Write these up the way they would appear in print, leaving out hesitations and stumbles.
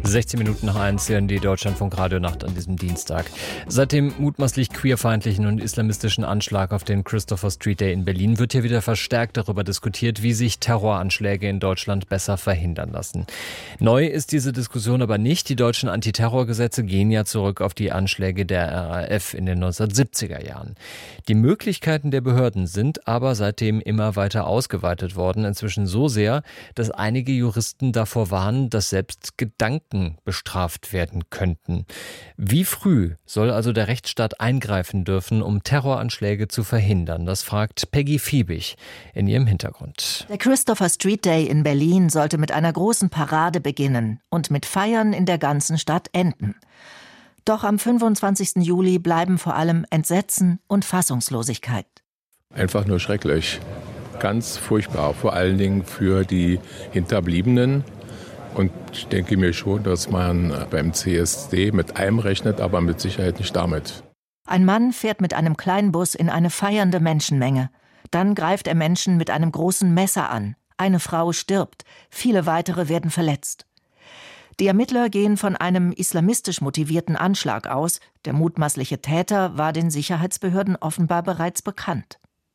16 Minuten nach 1 hier in die Deutschlandfunk-Radionacht an diesem Dienstag. Seit dem mutmaßlich queerfeindlichen und islamistischen Anschlag auf den Christopher Street Day in Berlin wird hier wieder verstärkt darüber diskutiert, wie sich Terroranschläge in Deutschland besser verhindern lassen. Neu ist diese Diskussion aber nicht. Die deutschen Antiterrorgesetze gehen ja zurück auf die Anschläge der RAF in den 1970er Jahren. Die Möglichkeiten der Behörden sind aber seitdem immer weiter ausgeweitet worden. Inzwischen so sehr, dass einige Juristen davor warnen, dass selbst Gedanken bestraft werden könnten. Wie früh soll also der Rechtsstaat eingreifen dürfen, um Terroranschläge zu verhindern? Das fragt Peggy Fiebig in ihrem Hintergrund. Der Christopher Street Day in Berlin sollte mit einer großen Parade beginnen und mit Feiern in der ganzen Stadt enden. Doch am 25. Juli bleiben vor allem Entsetzen und Fassungslosigkeit. Einfach nur schrecklich. Ganz furchtbar, vor allen Dingen für die Hinterbliebenen. Und ich denke mir schon, dass man beim CSD mit allem rechnet, aber mit Sicherheit nicht damit. Ein Mann fährt mit einem Kleinbus in eine feiernde Menschenmenge. Dann greift er Menschen mit einem großen Messer an. Eine Frau stirbt, viele weitere werden verletzt. Die Ermittler gehen von einem islamistisch motivierten Anschlag aus. Der mutmaßliche Täter war den Sicherheitsbehörden offenbar bereits bekannt.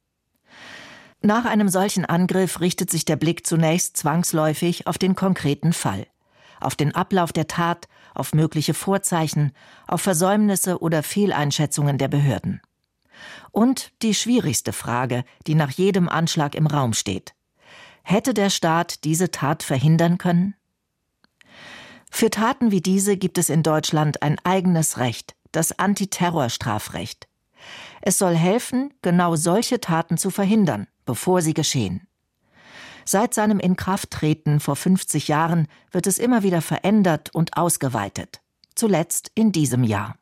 Nach einem solchen Angriff richtet sich der Blick zunächst zwangsläufig auf den konkreten Fall. Auf den Ablauf der Tat, auf mögliche Vorzeichen, auf Versäumnisse oder Fehleinschätzungen der Behörden. Und die schwierigste Frage, die nach jedem Anschlag im Raum steht. Hätte der Staat diese Tat verhindern können? Für Taten wie diese gibt es in Deutschland ein eigenes Recht, das Antiterrorstrafrecht. Es soll helfen, genau solche Taten zu verhindern, bevor sie geschehen. Seit seinem Inkrafttreten vor 50 Jahren wird es immer wieder verändert und ausgeweitet. Zuletzt in diesem Jahr.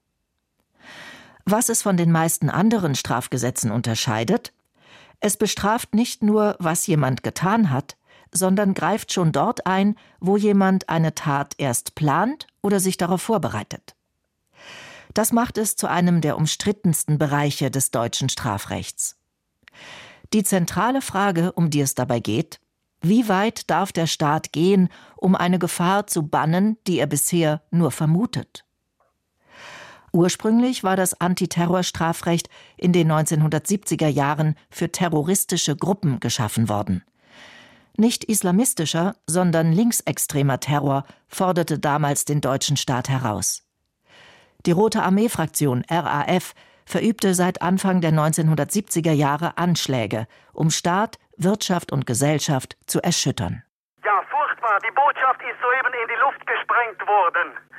Was es von den meisten anderen Strafgesetzen unterscheidet? Es bestraft nicht nur, was jemand getan hat, sondern greift schon dort ein, wo jemand eine Tat erst plant oder sich darauf vorbereitet. Das macht es zu einem der umstrittensten Bereiche des deutschen Strafrechts. Die zentrale Frage, um die es dabei geht: Wie weit darf der Staat gehen, um eine Gefahr zu bannen, die er bisher nur vermutet? Ursprünglich war das Antiterrorstrafrecht in den 1970er Jahren für terroristische Gruppen geschaffen worden. Nicht islamistischer, sondern linksextremer Terror forderte damals den deutschen Staat heraus. Die Rote Armee-Fraktion RAF verübte seit Anfang der 1970er Jahre Anschläge, um Staat, Wirtschaft und Gesellschaft zu erschüttern. Ja, furchtbar. Die Botschaft ist soeben in die Luft gesprengt worden.